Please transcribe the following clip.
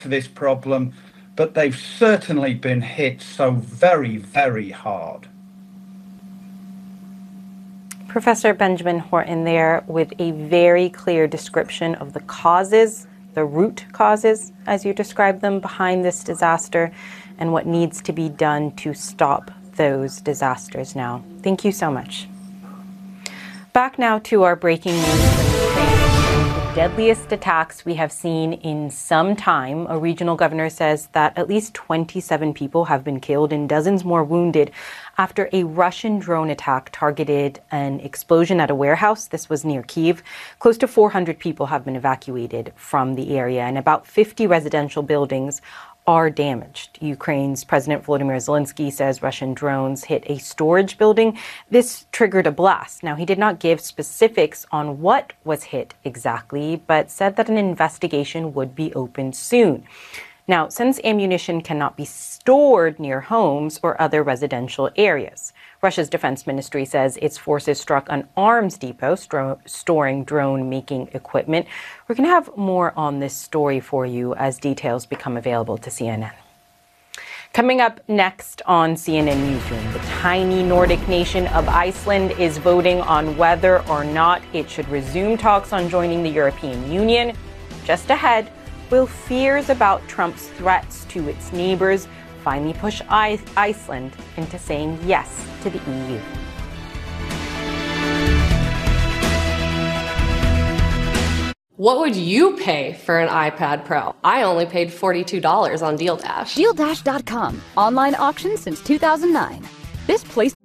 to this problem, but they've certainly been hit so very, very hard. Professor Benjamin Horton there with a very clear description of the causes, the root causes, as you describe them, behind this disaster and what needs to be done to stop those disasters now. Thank you so much. Back now to our breaking news from Ukraine. The deadliest attacks we have seen in some time. A regional governor says that at least 27 people have been killed and dozens more wounded after a Russian drone attack targeted an explosion at a warehouse. This was near Kyiv. Close to 400 people have been evacuated from the area, and about 50 residential buildings are damaged. Ukraine's President Volodymyr Zelensky says Russian drones hit a storage building. This triggered a blast. Now, he did not give specifics on what was hit exactly, but said that an investigation would be opened soon. Now, since ammunition cannot be stored near homes or other residential areas, Russia's defense ministry says its forces struck an arms depot storing drone-making equipment. We're going to have more on this story for you as details become available to CNN. Coming up next on CNN Newsroom, the tiny Nordic nation of Iceland is voting on whether or not it should resume talks on joining the European Union. Just ahead, will fears about Trump's threats to its neighbors finally push Iceland into saying yes to the EU? What would you pay for an iPad Pro? I only paid $42 on Deal Dash. DealDash.com. Online auction since 2009. This place